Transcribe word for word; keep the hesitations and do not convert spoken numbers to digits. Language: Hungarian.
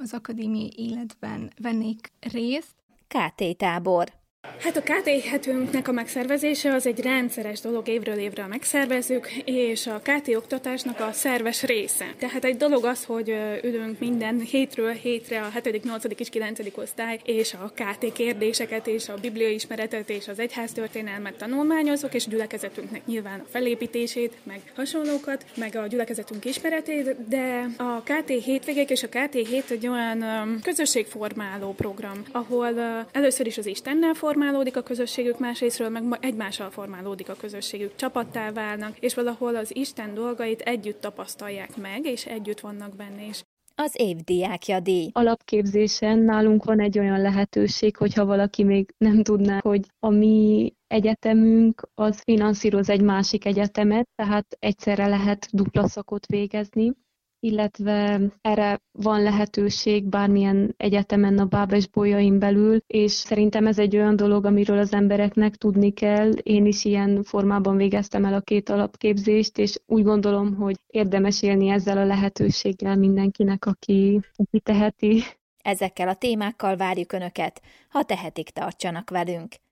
az akadémiai életben vennék részt. ká té tábor. Hát a ká té hetünknek a megszervezése az egy rendszeres dolog, évről évre megszervezzük, és a ká té oktatásnak a szerves része. Tehát egy dolog az, hogy ülünk minden hétről hétre a hetedik, nyolcadik és kilencedik osztály, és a ká té kérdéseket, és a bibliaismeretet, és az egyháztörténelmet tanulmányozunk, és gyülekezetünknek nyilván a felépítését, meg hasonlókat, meg a gyülekezetünk ismeretét, de a ká té hétvégék és a ká té hét egy olyan közösségformáló program, ahol először is az Istennel formálódik a közösségük, másrésztről meg egymással formálódik a közösségük, csapattá válnak, és valahol az Isten dolgait együtt tapasztalják meg, és együtt vannak benne is. Az év diákja díj. Alapképzésen nálunk van egy olyan lehetőség, hogyha valaki még nem tudná, hogy a mi egyetemünk az finanszíroz egy másik egyetemet, tehát egyszerre lehet dupla szakot végezni, illetve erre van lehetőség bármilyen egyetemen a Bábes-Bolyain belül, és szerintem ez egy olyan dolog, amiről az embereknek tudni kell. Én is ilyen formában végeztem el a két alapképzést, és úgy gondolom, hogy érdemes élni ezzel a lehetőséggel mindenkinek, aki, aki teheti. Ezekkel a témákkal várjuk Önöket, ha tehetik, tartsanak velünk.